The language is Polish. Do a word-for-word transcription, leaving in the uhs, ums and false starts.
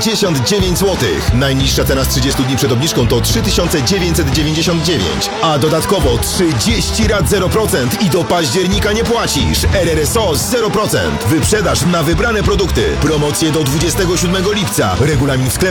dziewięćdziesiąt dziewięć złotych. Najniższa cena z trzydziestu dni przed obniżką to trzy tysiące dziewięćset dziewięćdziesiąt dziewięć, a dodatkowo trzydzieści rat zero procent i do października nie płacisz. R R S O zero procent. Wyprzedaż na wybrane produkty. Promocje do dwudziestego siódmego lipca. Regulamin w sklepach